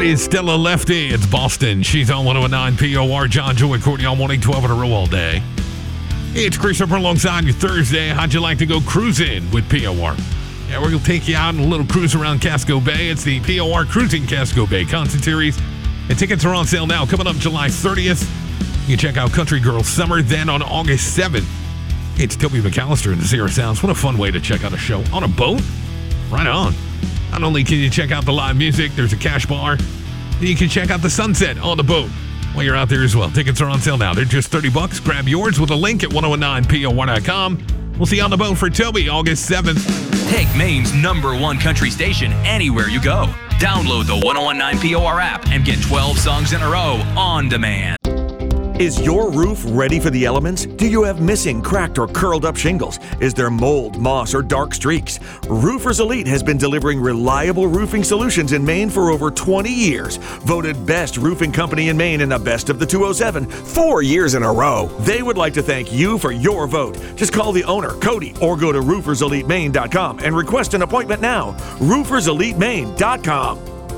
That is Stella Lefty. It's Boston. She's on 109 POR. John, Joy, Courtney on 112 in a row all day. Hey, it's Chris Hooper alongside your Thursday. How'd you like to go cruising with POR? Yeah, we're going to take you out on a little cruise around Casco Bay. It's the POR Cruising Casco Bay Concert Series. And tickets are on sale now. Coming up July 30th. You can check out Country Girl Summer. Then on August 7th, it's Toby McAllister and the Sierra Sounds. What a fun way to check out a show. On a boat? Right on. Not only can you check out the live music, there's a cash bar. You can check out the sunset on the boat while you're out there as well. Tickets are on sale now. They're just $30. Grab yours with a link at 1019por.com. We'll see you on the boat for Toby August 7th. Take Maine's #1 country station anywhere you go. Download the 1019 POR app and get 12 songs in a row on demand. Is your roof ready for the elements? Do you have missing, cracked, or curled up shingles? Is there mold, moss, or dark streaks? Roofers Elite has been delivering reliable roofing solutions in Maine for over 20 years. Voted best roofing company in Maine in the Best of the 207 4 years in a row. They would like to thank you for your vote. Just call the owner, Cody, or go to rooferselitemaine.com and request an appointment now. rooferselitemaine.com.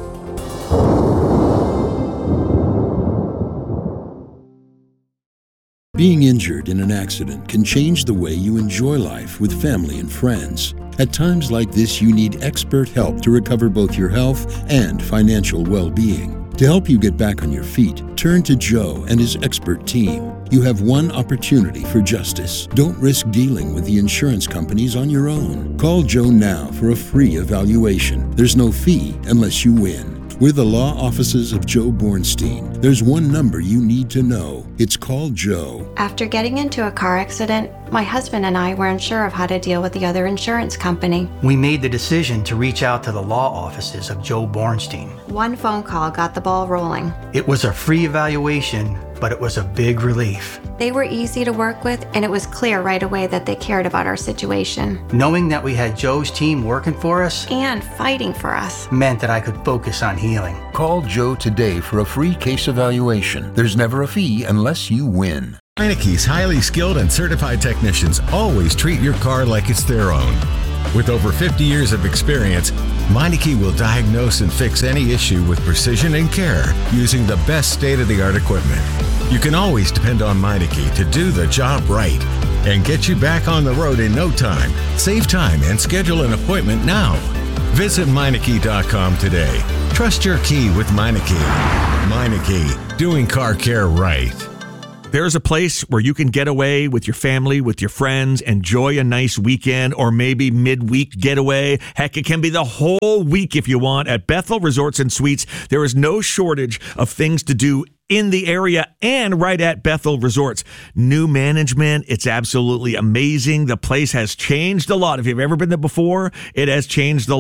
Being injured in an accident can change the way you enjoy life with family and friends. At times like this, you need expert help to recover both your health and financial well-being. To help you get back on your feet, turn to Joe and his expert team. You have one opportunity for justice. Don't risk dealing with the insurance companies on your own. Call Joe now for a free evaluation. There's no fee unless you win. We're the law offices of Joe Bornstein. There's one number you need to know. It's called Joe. After getting into a car accident, my husband and I weren't sure of how to deal with the other insurance company. We made the decision to reach out to the law offices of Joe Bornstein. One phone call got the ball rolling. It was a free evaluation, but it was a big relief. They were easy to work with, and it was clear right away that they cared about our situation. Knowing that we had Joe's team working for us and fighting for us meant that I could focus on healing. Call Joe today for a free case evaluation. There's never a fee unless you win. Meinickes' highly skilled and certified technicians always treat your car like it's their own. With over 50 years of experience, Meineke will diagnose and fix any issue with precision and care using the best state-of-the-art equipment. You can always depend on Meineke to do the job right and get you back on the road in no time. Save time and schedule an appointment now. Visit Meineke.com today. Trust your key with Meineke. Meineke, doing car care right. There's a place where you can get away with your family, with your friends, enjoy a nice weekend or maybe midweek getaway. Heck, it can be the whole week if you want. At Bethel Resorts and Suites, there is no shortage of things to do in the area and right at Bethel Resorts. New management, it's absolutely amazing. The place has changed a lot. If you've ever been there before, it has changed a lot.